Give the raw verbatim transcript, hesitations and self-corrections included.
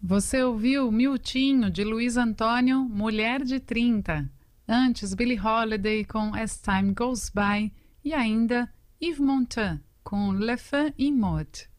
Você ouviu Miltinho, de Luiz Antônio, Mulher de trinta. Antes, Billie Holiday com As Time Goes By. E ainda, Yves Montand com Le Feu Immode.